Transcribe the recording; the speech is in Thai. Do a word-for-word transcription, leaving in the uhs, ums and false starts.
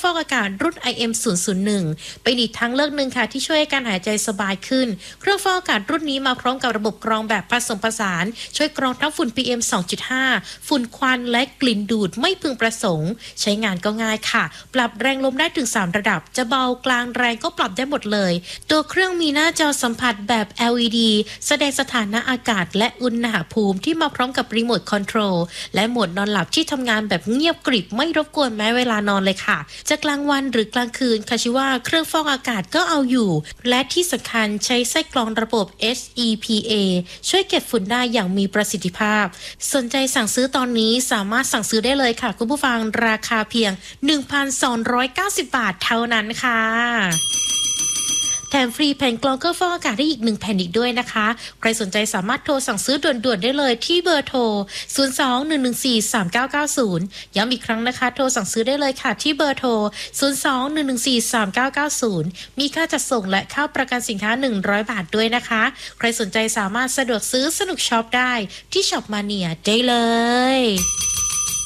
ฟอกอากาศรุ่น ไอ เอ็ม ศูนย์ ศูนย์ หนึ่ง เป็นอีกทางเลือกหนึ่งค่ะที่ช่วยให้การหายใจสบายขึ้นเครื่องฟอกอากาศรุ่นนี้มาพร้อมกับระบบกรองแบบผสมผสานช่วยกรองทั้งฝุ่น พี เอ็ม สองจุดห้า ฝุ่นควันและกลิ่นดูดไม่พึงประสงค์ใช้งานก็ง่ายค่ะปรับแรงลมได้ถึงสามระดับจะเบากลางแรงก็ปรับได้หมดเลยตัวเครื่องมีหน้าจอสัมผัสแบบ แอล อี ดี แสดงสถานะอากาศและอุณหภูมิที่มาพร้อมกับรีโมทคอนโทรลและโหมดนอนหลับที่ทำงานแบบเงียบกริบไม่รบกวนแม้เวลานอนเลยค่ะจะกลางวันหรือกลางคืนคาชิว่าเครื่องฟอกอากาศก็เอาอยู่และที่สำคัญใช้ไส้กรองระบบ เอส อี พี เอ ช่วยเก็บฝุ่นได้อย่างมีประสิทธิภาพสนใจสั่งซื้อตอนนี้สามารถสั่งซื้อได้เลยค่ะคุณผู้ฟังราคาเพียง หนึ่งพันสองร้อยเก้าสิบ บาทเท่านั้นค่ะแถมฟรีแผ่นกรองเครื่องฟอกอากาศได้อีกหนึ่งแผ่นอีกด้วยนะคะใครสนใจสามารถโทรสั่งซื้อด่วนๆได้เลยที่เบอร์โทร ศูนย์ สอง หนึ่ง หนึ่ง สี่ สาม เก้า เก้า ศูนย์ ย้ำอีกครั้งนะคะโทรสั่งซื้อได้เลยค่ะที่เบอร์โทร ศูนย์ สอง หนึ่ง หนึ่ง สี่ สาม เก้า เก้า ศูนย์ มีค่าจัดส่งและค่าประกันสินค้าหนึ่งร้อยบาทด้วยนะคะใครสนใจสามารถสะดวกซื้อสนุกช็อปได้ที่ช็อปมาเนียได้เลย